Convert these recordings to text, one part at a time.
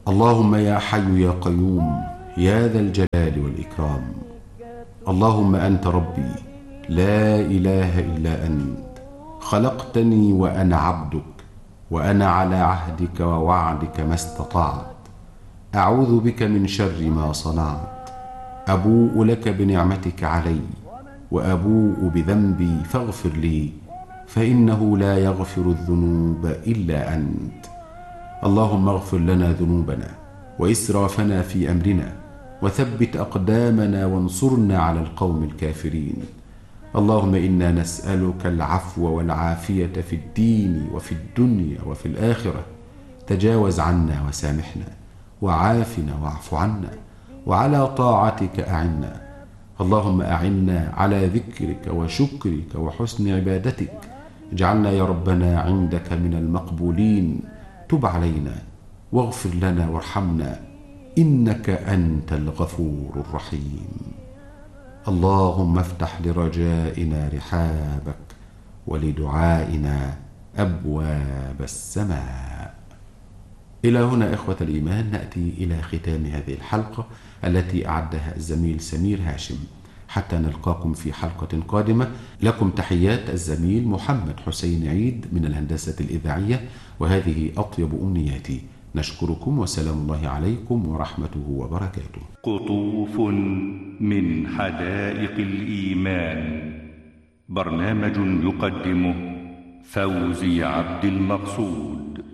اللهم يا حي يا قيوم يا ذا الجلال والإكرام، اللهم أنت ربي لا إله إلا أنت، خلقتني وأنا عبدك، وأنا على عهدك ووعدك ما استطعت، أعوذ بك من شر ما صنعت، أبوء لك بنعمتك علي وأبوء بذنبي فاغفر لي، فإنه لا يغفر الذنوب إلا أنت. اللهم اغفر لنا ذنوبنا وإسرافنا في أمرنا، وثبت أقدامنا وانصرنا على القوم الكافرين. اللهم إنا نسألك العفو والعافية في الدين وفي الدنيا وفي الآخرة. تجاوز عنا وسامحنا، وعافنا واعف عنا، وعلى طاعتك أعنا. اللهم أعنا على ذكرك وشكرك وحسن عبادتك. اجعلنا يا ربنا عندك من المقبولين. تب علينا واغفر لنا وارحمنا، إنك أنت الغفور الرحيم. اللهم افتح لرجائنا رحابك، ولدعائنا أبواب السماء. إلى هنا إخوة الإيمان نأتي إلى ختام هذه الحلقة التي أعدها الزميل سمير هاشم. حتى نلقاكم في حلقة قادمة، لكم تحيات الزميل محمد حسين عيد من الهندسة الإذاعية، وهذه أطيب أمنياتي. نشكركم وسلام الله عليكم ورحمته وبركاته. قطوف من حدائق الإيمان، برنامج يقدمه فوزي عبد المقصود.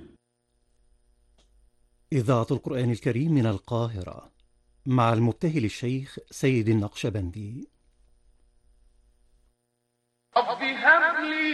إذاعة القرآن الكريم من القاهرة، مع المبتهل الشيخ سيد النقشبندي.